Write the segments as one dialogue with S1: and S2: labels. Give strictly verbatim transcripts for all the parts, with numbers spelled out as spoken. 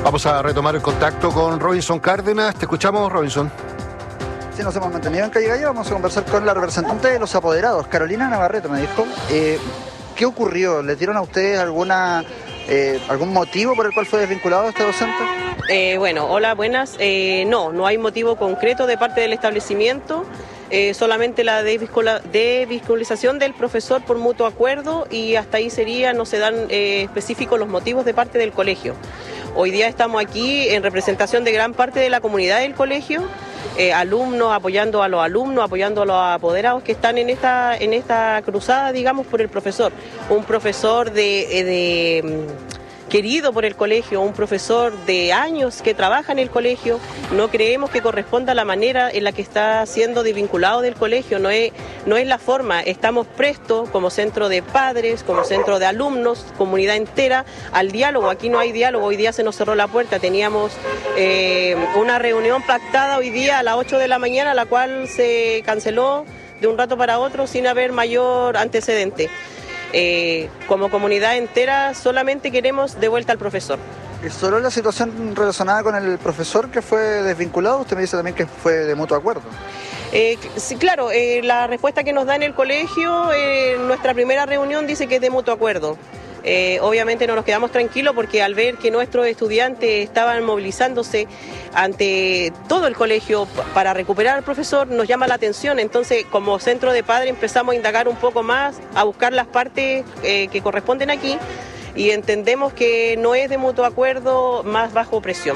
S1: Vamos a retomar el contacto con Robinson Cárdenas. Te escuchamos, Robinson.
S2: Sí, nos hemos mantenido en Calle Gallo. Vamos a conversar con la representante de los apoderados, Carolina Navarrete, me dijo. Eh, ¿Qué ocurrió? ¿Les dieron a ustedes alguna, eh, algún motivo por el cual fue desvinculado este docente?
S3: Eh, bueno, hola, buenas. Eh, no, no hay motivo concreto de parte del establecimiento. Eh, solamente la desvinculización del profesor por mutuo acuerdo y hasta ahí sería, no se dan eh, específicos los motivos de parte del colegio. Hoy día estamos aquí en representación de gran parte de la comunidad del colegio, eh, alumnos apoyando a los alumnos, apoyando a los apoderados que están en esta, en esta cruzada, digamos, por el profesor. Un profesor de... de querido por el colegio, un profesor de años que trabaja en el colegio. No creemos que corresponda a la manera en la que está siendo desvinculado del colegio, no es, no es la forma. Estamos prestos como centro de padres, como centro de alumnos, comunidad entera, al diálogo. Aquí no hay diálogo, hoy día se nos cerró la puerta, teníamos eh, una reunión pactada hoy día a las ocho de la mañana, la cual se canceló de un rato para otro sin haber mayor antecedente. Eh, como comunidad entera solamente queremos de vuelta al profesor.
S2: ¿Es solo la situación relacionada con el profesor que fue desvinculado? Usted me dice también que fue de mutuo acuerdo.
S3: Eh, sí, claro, eh, la respuesta que nos da en el colegio, eh, nuestra primera reunión dice que es de mutuo acuerdo. Eh, obviamente no nos quedamos tranquilos porque al ver que nuestros estudiantes estaban movilizándose ante todo el colegio para recuperar al profesor, nos llama la atención. Entonces, como centro de padres empezamos a indagar un poco más, a buscar las partes eh, que corresponden aquí y entendemos que no es de mutuo acuerdo, más bajo presión.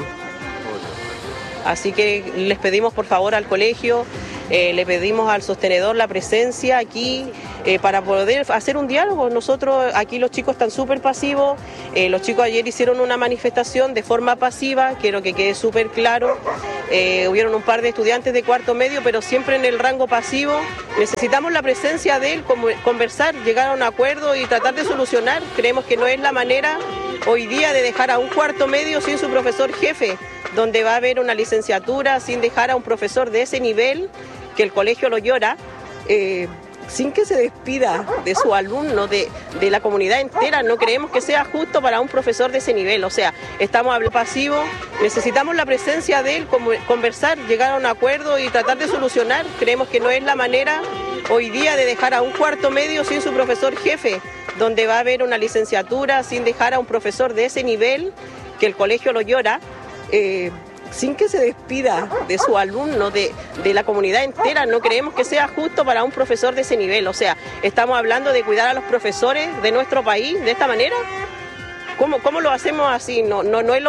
S3: Así que les pedimos por favor al colegio, eh, le pedimos al sostenedor la presencia aquí eh, para poder hacer un diálogo. Nosotros aquí los chicos están súper pasivos, eh, los chicos ayer hicieron una manifestación de forma pasiva, quiero que quede súper claro, eh, hubieron un par de estudiantes de cuarto medio, pero siempre en el rango pasivo. Necesitamos la presencia de él, conversar, llegar a un acuerdo y tratar de solucionar. Creemos que no es la manera hoy día de dejar a un cuarto medio sin su profesor jefe, donde va a haber una licenciatura sin dejar a un profesor de ese nivel, que el colegio lo llora, eh, sin que se despida de su alumno, de, de la comunidad entera. No creemos que sea justo para un profesor de ese nivel. O sea, estamos hablando pasivo, necesitamos la presencia de él, conversar, llegar a un acuerdo y tratar de solucionar. Creemos que no es la manera hoy día de dejar a un cuarto medio sin su profesor jefe, donde va a haber una licenciatura sin dejar a un profesor de ese nivel, que el colegio lo llora, eh, sin que se despida de su alumno, de, de la comunidad entera. No creemos que sea justo para un profesor de ese nivel. O sea, estamos hablando de cuidar a los profesores de nuestro país de esta manera. ¿Cómo, cómo lo hacemos así? No, no, no es lo